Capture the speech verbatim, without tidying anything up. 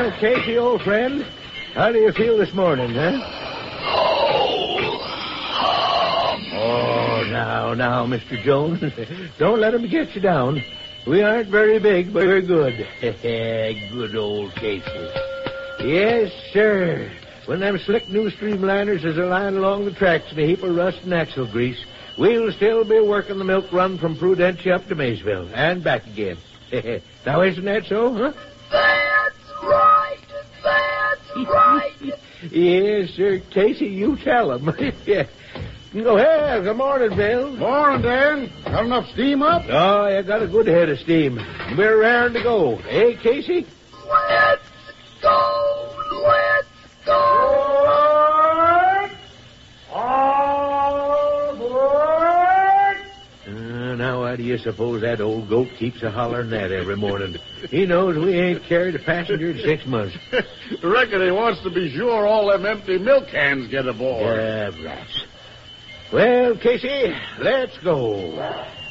Well, Casey, old friend, how do you feel this morning, huh? Oh, now, now, Mister Jones. Don't let him get you down. We aren't very big, but we're good. Good old Casey. Yes, sir. When them slick new streamliners is a lying along the tracks in a heap of rust and axle grease, we'll still be working the milk run from Prudentia up to Maysville and back again. Now, isn't that so, huh? That's right. That's right. Yes, sir. Casey, you tell him. Yeah. Go ahead. Good morning, Bill. Morning, Dan. Got enough steam up? Oh, I got a good head of steam. We're raring to go. Hey, Casey? Let's go. Let's go. All aboard! Uh, now, why do you suppose that old goat keeps a hollering that every morning? He knows we ain't carried a passenger in six months. Reckon he wants to be sure all them empty milk cans get aboard. Yeah, rats. Well, Casey, let's go.